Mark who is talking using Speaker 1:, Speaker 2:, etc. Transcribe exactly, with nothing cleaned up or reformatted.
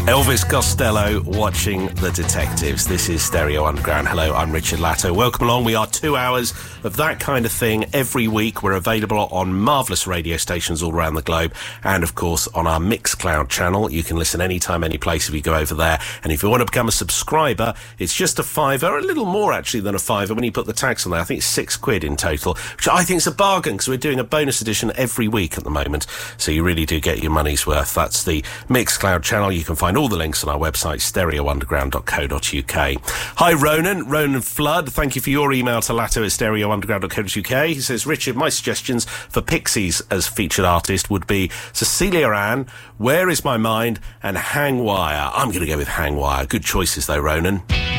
Speaker 1: Elvis Costello watching The Detectives. This is Stereo Underground. Hello, I'm Richard Latto. Welcome along. We are two hours of that kind of thing every week. We're available on marvellous radio stations all around the globe and, of course, on our Mixcloud channel. You can listen anytime, any place if you go over there. And if you want to become a subscriber, it's just a fiver, a little more actually than a fiver when you put the tax on there. I think it's six quid in total, which I think is a bargain because we're doing a bonus edition every week at the moment. So you really do get your money's worth. That's the Mixcloud channel. You can find all the links on our website, stereo underground dot co dot uk. Hi, Ronan. Ronan Flood. Thank you for your email to latto at stereo underground dot co dot uk. He says, Richard, my suggestions for Pixies as featured artist would be Cecilia Ann, Where Is My Mind, and Hang Wire. I'm going to go with Hang Wire. Good choices, though, Ronan.